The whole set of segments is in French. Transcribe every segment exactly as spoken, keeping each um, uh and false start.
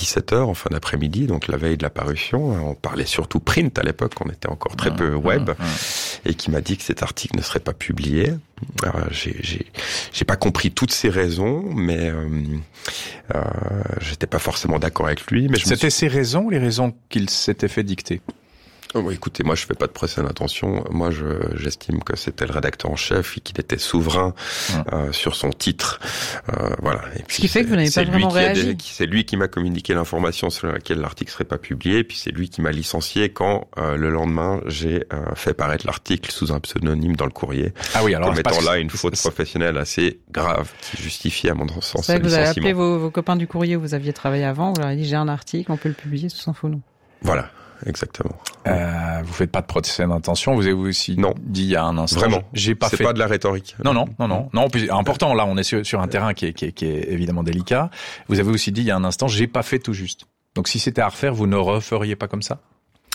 dix-sept heures en fin d'après-midi, donc la veille de la parution. On parlait surtout print à l'époque, on était encore très peu web, et qui m'a dit que cet article ne serait pas publié. Alors, j'ai, j'ai, j'ai pas compris toutes ces raisons, mais euh, euh, j'étais pas forcément d'accord avec lui. Mais je C'était suis... ses raisons ou les raisons qu'il s'était fait dicter? Oh, écoutez, moi je fais pas de procès d'intention. Moi, je, j'estime que c'était le rédacteur en chef et qu'il était souverain ouais. euh, sur son titre. Euh, voilà. Et puis Ce qui fait que vous n'avez pas vraiment réagi. Des, c'est lui qui m'a communiqué l'information sur laquelle l'article serait pas publié. Et puis c'est lui qui m'a licencié quand euh, le lendemain j'ai euh, fait paraître l'article sous un pseudonyme dans le Courrier. Ah oui, alors en mettant là une faute professionnelle assez grave qui justifie à mon sens c'est le que vous avez licenciement. appelé vos, vos copains du Courrier où vous aviez travaillé avant. Vous leur avez dit j'ai un article, on peut le publier sous son faux nom. Voilà. Exactement. Euh, vous faites pas de procès d'intention. Vous avez aussi non. dit il y a un instant. Vraiment. J'ai pas c'est fait. pas de la rhétorique. Non, non, non, non. Non, puis important. Là, on est sur, sur un terrain qui est, qui est, qui est évidemment délicat. Vous avez aussi dit il y a un instant, j'ai pas fait tout juste. Donc, si c'était à refaire, vous ne referiez pas comme ça?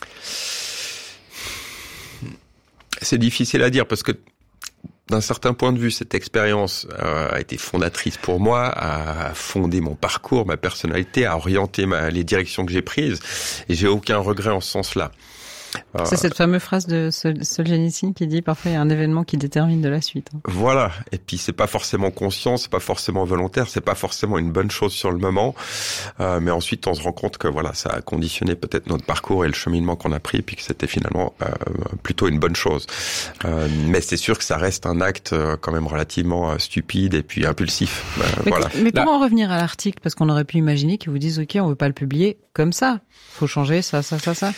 C'est difficile à dire parce que, d'un certain point de vue, cette expérience euh, a été fondatrice pour moi, a fondé mon parcours, ma personnalité, a orienté ma, les directions que j'ai prises, et j'ai aucun regret en ce sens-là. Euh, c'est cette fameuse phrase de Solzhenitsyn qui dit parfois il y a un événement qui détermine de la suite. Voilà. Et puis c'est pas forcément conscient, c'est pas forcément volontaire, c'est pas forcément une bonne chose sur le moment, euh, mais ensuite on se rend compte que voilà, ça a conditionné peut-être notre parcours et le cheminement qu'on a pris, puis que c'était finalement euh, plutôt une bonne chose. Euh, mais c'est sûr que ça reste un acte euh, quand même relativement euh, stupide et puis impulsif. Euh, mais, voilà. mais comment Là... revenir à l'article, parce qu'on aurait pu imaginer qu'ils vous disent ok, on veut pas le publier comme ça, faut changer ça, ça, ça, ça.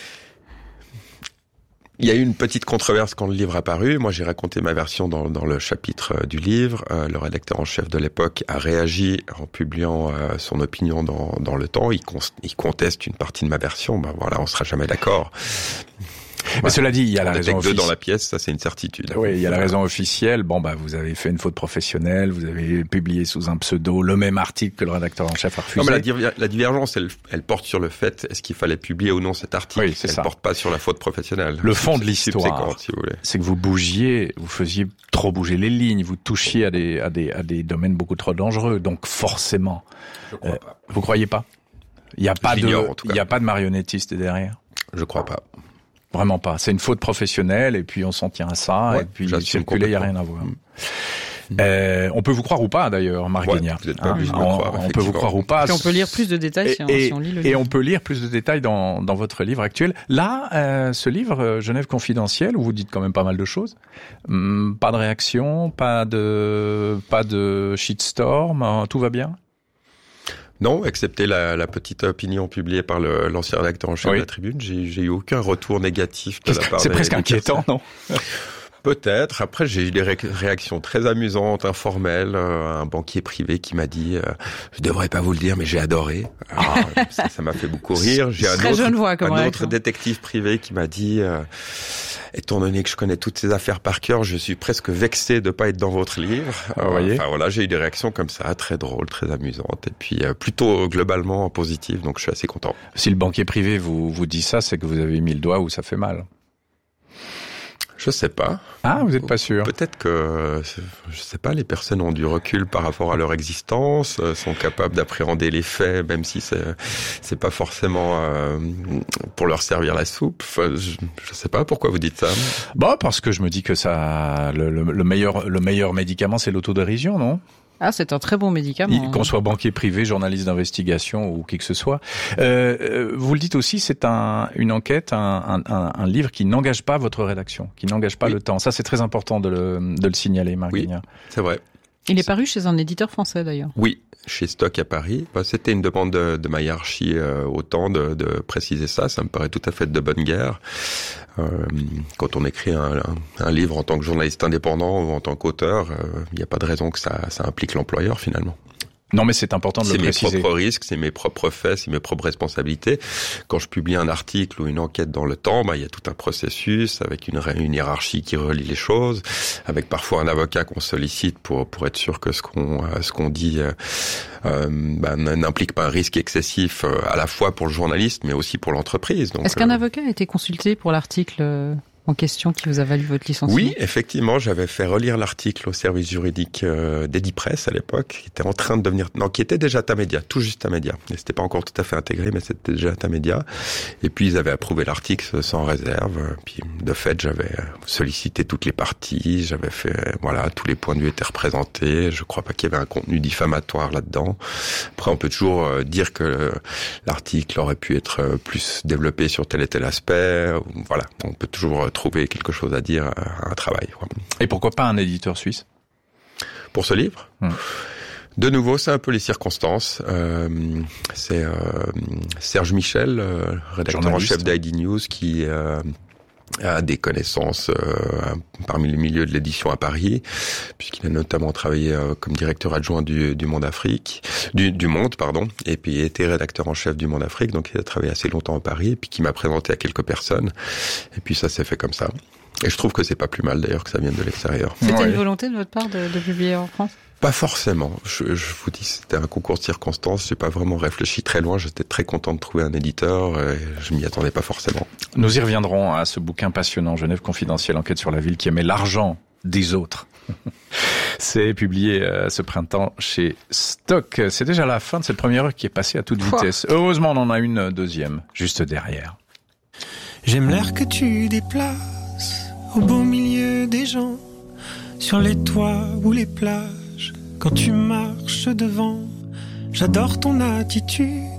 Il y a eu une petite controverse quand le livre a paru. Moi, j'ai raconté ma version dans, dans le chapitre du livre. Euh, le rédacteur en chef de l'époque a réagi en publiant euh, son opinion dans, dans Le Temps. Il, con- il conteste une partie de ma version. Ben voilà, on sera jamais d'accord. Mais ouais. Cela dit, il y a la on raison officielle. deux dans la pièce, ça c'est une certitude. Oui, il y a la raison officielle. Bon, bah, vous avez fait une faute professionnelle, vous avez publié sous un pseudo le même article que le rédacteur en chef a refusé. Non, mais la, div- la divergence, elle, elle porte sur le fait est-ce qu'il fallait publier ou non cet article. Oui, c'est elle ça. porte pas sur la faute professionnelle. Le fond de l'histoire, si vous voulez. C'est que vous bougiez, vous faisiez trop bouger les lignes, vous touchiez à des à des à des domaines beaucoup trop dangereux. Donc forcément, je crois euh, pas. Vous croyez pas? Il y a pas je de il y a pas de marionnettiste derrière. Je crois pas. Vraiment pas. C'est une faute professionnelle et puis on s'en tient à ça ouais, et puis circuler, il y a rien à voir. Mmh. Euh, on peut vous croire ou pas d'ailleurs, Marc ouais, Guignard. Vous êtes pas hein, obligé de me on, croire, on peut vous croire ou pas. Et on peut lire plus de détails et, si, on, et, si on lit le et livre. Et on peut lire plus de détails dans, dans votre livre actuel. Là, euh, ce livre, Genève confidentielle, où vous dites quand même pas mal de choses. Hum, pas de réaction, pas de, pas de shitstorm, hein, tout va bien? Non, excepté la, la petite opinion publiée par le, l'ancien rédacteur en chef oui. de la Tribune, j'ai, j'ai eu aucun retour négatif de la part C'est des, presque des inquiétant, personnes. non? Peut-être. Après, j'ai eu des ré- réactions très amusantes, informelles. Euh, un banquier privé qui m'a dit euh, « Je devrais pas vous le dire, mais j'ai adoré. » Ah, ça, ça m'a fait beaucoup rire. J'ai un très autre, jeune voix comme un réaction. autre détective privé qui m'a dit euh, « Étant donné que je connais toutes ces affaires par cœur, je suis presque vexé de pas être dans votre livre. » euh, Vous voyez. Enfin voilà, j'ai eu des réactions comme ça, très drôles, très amusantes, et puis euh, plutôt globalement positives. Donc je suis assez content. Si le banquier privé vous vous dit ça, c'est que vous avez mis le doigt où ça fait mal. Je sais pas. Ah, vous êtes pas sûr? Peut-être que, je sais pas, les personnes ont du recul par rapport à leur existence, sont capables d'appréhender les faits, même si c'est, c'est pas forcément euh, pour leur servir la soupe. Enfin, je, je sais pas pourquoi vous dites ça. Bah, parce que je me dis que ça, le, le, le meilleur, le meilleur médicament, c'est l'autodérision, non? Ah, c'est un très bon médicament. Qu'on soit banquier privé, journaliste d'investigation ou qui que ce soit. Euh, vous le dites aussi, c'est un, une enquête, un, un, un livre qui n'engage pas votre rédaction, qui n'engage pas oui. le temps. Ça, c'est très important de le, de le signaler, Marc Oui, Guignard. C'est vrai. Il est paru chez un éditeur français, d'ailleurs. Oui, chez Stock à Paris. C'était une demande de, de ma hiérarchie euh, au temps de, de préciser ça. Ça me paraît tout à fait de bonne guerre. Euh, quand on écrit un, un, un livre en tant que journaliste indépendant ou en tant qu'auteur, il euh, n'y a pas de raison que ça, ça implique l'employeur, finalement. Non, mais c'est important de c'est le préciser. C'est mes propres risques, c'est mes propres faits, c'est mes propres responsabilités. Quand je publie un article ou une enquête dans Le Temps, bah, il y a tout un processus avec une, une hiérarchie qui relie les choses, avec parfois un avocat qu'on sollicite pour pour être sûr que ce qu'on ce qu'on dit euh, euh, bah, n'implique pas un risque excessif euh, à la fois pour le journaliste, mais aussi pour l'entreprise. Donc, est-ce qu'un euh... avocat a été consulté pour l'article en question qui vous a valu votre licenciement? Oui, effectivement, j'avais fait relire l'article au service juridique euh, d'Edipresse à l'époque, qui était en train de devenir, non, qui était déjà Tamedia, tout juste Tamedia. Et c'était pas encore tout à fait intégré, mais c'était déjà Tamedia. Et puis ils avaient approuvé l'article sans réserve. Puis de fait, j'avais sollicité toutes les parties, j'avais fait, voilà, tous les points de vue étaient représentés. Je crois pas qu'il y avait un contenu diffamatoire là-dedans. Après, on peut toujours dire que l'article aurait pu être plus développé sur tel et tel aspect. Voilà, on peut toujours trouver quelque chose à dire à un travail. Et pourquoi pas un éditeur suisse? Pour ce livre? Hum. De nouveau, c'est un peu les circonstances. Euh, c'est euh, Serge Michel, euh, rédacteur en chef d'I D News, qui euh, a des connaissances euh, parmi les milieux de l'édition à Paris, puisqu'il a notamment travaillé euh, comme directeur adjoint du, du Monde Afrique, du, du Monde, pardon, et puis il a été rédacteur en chef du Monde Afrique, donc il a travaillé assez longtemps à Paris, et puis qui m'a présenté à quelques personnes, et puis ça s'est fait comme ça. Et je trouve que c'est pas plus mal d'ailleurs que ça vienne de l'extérieur. C'était ouais. une volonté de votre part de, de publier en France? Pas forcément. Je, je vous dis, c'était un concours de circonstances. J'ai pas vraiment réfléchi très loin. J'étais très content de trouver un éditeur. Et je m'y attendais pas forcément. Nous y reviendrons à ce bouquin passionnant, Genève confidentielle, enquête sur la ville qui aimait l'argent des autres. C'est publié euh, ce printemps chez Stock. C'est déjà la fin de cette première heure qui est passée à toute vitesse. Heureusement, on en a une deuxième juste derrière. J'aime l'air que tu déplaces au beau milieu des gens, sur les toits ou les plages. Quand tu marches devant, j'adore ton attitude.